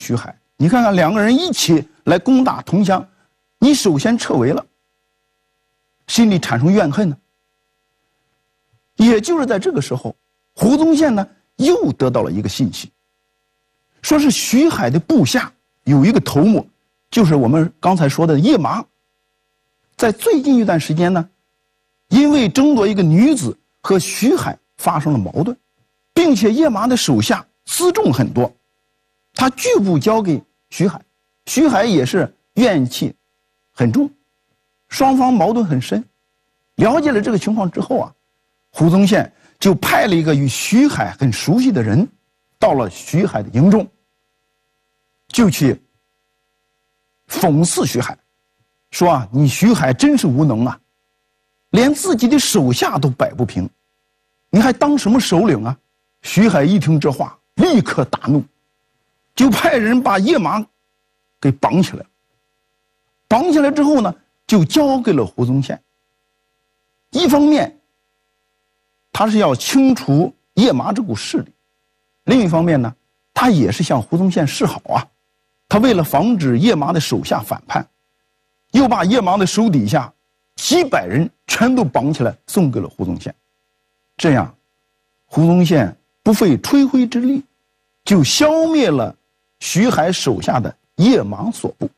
徐海。你看看两个人一起来攻打桐乡，你首先撤围了，心里产生怨恨呢。也就是在这个时候，胡宗宪呢又得到了一个信息，说是徐海的部下有一个头目，就是我们刚才说的叶麻，在最近一段时间呢，因为争夺一个女子和徐海发生了矛盾，并且叶麻的手下辎重很多，他拒不交给徐海，徐海也是怨气很重，双方矛盾很深。了解了这个情况之后啊，胡宗宪就派了一个与徐海很熟悉的人到了徐海的营中，就去讽刺徐海，说啊，你徐海真是无能啊，连自己的手下都摆不平，你还当什么首领啊？徐海一听这话，立刻大怒，就派人把叶麻给绑起来了。绑起来之后呢，就交给了胡宗宪。一方面他是要清除叶麻这股势力，另一方面呢，他也是向胡宗宪示好啊。他为了防止叶麻的手下反叛，又把叶麻的手底下几百人全都绑起来送给了胡宗宪。这样胡宗宪不费吹灰之力就消灭了徐海手下的叶麻所部。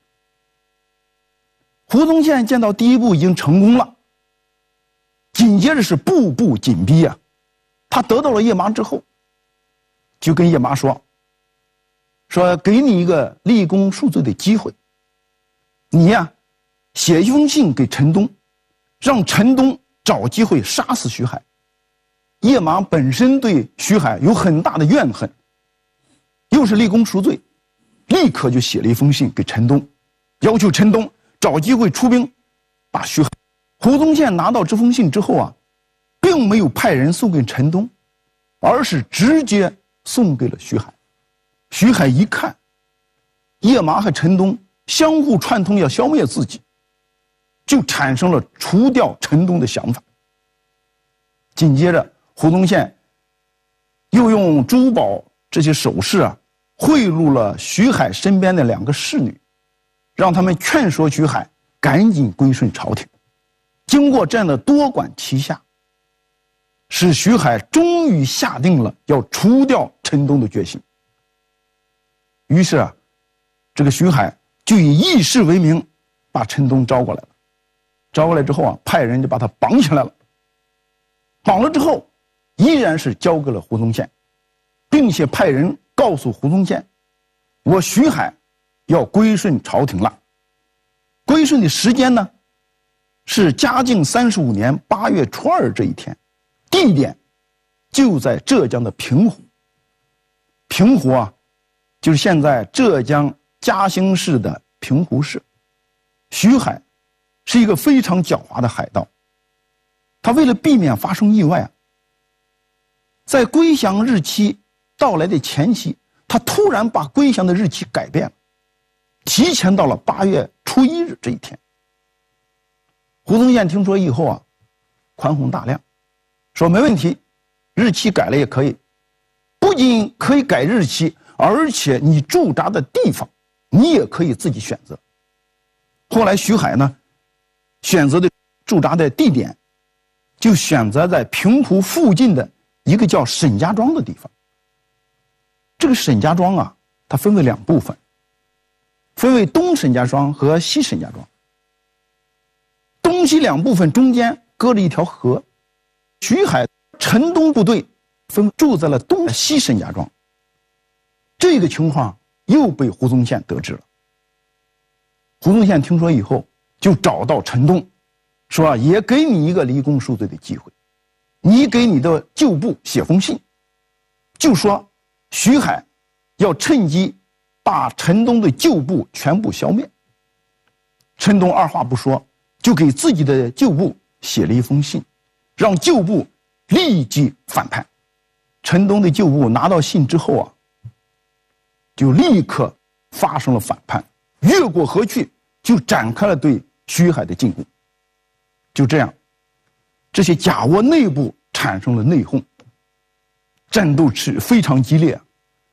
胡宗宪见到第一步已经成功了，紧接着是步步紧逼啊。他得到了叶麻之后，就跟叶麻说给你一个立功赎罪的机会，你呀写一封信给陈东，让陈东找机会杀死徐海。叶麻本身对徐海有很大的怨恨，又是立功赎罪，立刻就写了一封信给陈东，要求陈东找机会出兵把徐海。胡宗宪拿到这封信之后啊，并没有派人送给陈东，而是直接送给了徐海。徐海一看叶麻和陈东相互串通要消灭自己，就产生了除掉陈东的想法。紧接着胡宗宪又用珠宝这些首饰啊，贿赂了徐海身边的2个侍女，让他们劝说徐海赶紧归顺朝廷。经过这样的多管齐下，使徐海终于下定了要除掉陈东的决心。于是啊，这个徐海就以义士为名把陈东招过来了。招过来之后啊，派人就把他绑起来了。绑了之后依然是交给了胡宗宪，并且派人告诉胡宗宪，我徐海要归顺朝廷了。归顺的时间呢是嘉靖35年8月初2这一天，地点就在浙江的平湖。平湖啊，就是现在浙江嘉兴市的平湖市。徐海是一个非常狡猾的海盗，他为了避免发生意外啊，在归降日期到来的前夕，他突然把归降的日期改变了，提前到了8月初1日这一天。胡宗宪听说以后啊，宽宏大量，说没问题，日期改了也可以，不仅可以改日期，而且你驻扎的地方你也可以自己选择。后来徐海呢选择的驻扎的地点就选择在平湖附近的一个叫沈家庄的地方。这个沈家庄啊，它分为2部分，分为东沈家庄和西沈家庄。东西2部分中间隔着一条河，徐海、陈东部队分住在了东西沈家庄。这个情况又被胡宗宪得知了。胡宗宪听说以后，就找到陈东，说也给你一个立功赎罪的机会，你给你的旧部写封信，就说徐海要趁机把陈东的旧部全部消灭。陈东二话不说，就给自己的旧部写了一封信，让旧部立即反叛。陈东的旧部拿到信之后啊，就立刻发生了反叛，越过河去，就展开了对徐海的进攻。就这样，这些假倭内部产生了内讧，战斗是非常激烈。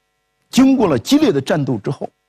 经过了激烈的战斗之后，